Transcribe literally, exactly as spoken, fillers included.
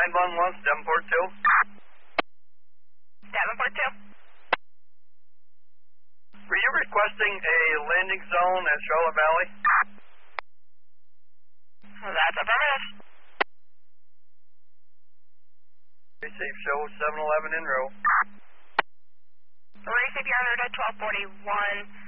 nine one one, Davenport two. Davenport two. Were you requesting a landing zone at Charlotte Valley? That's affirmative. Receive show seven eleven in row. Receive your order to twelve forty-one.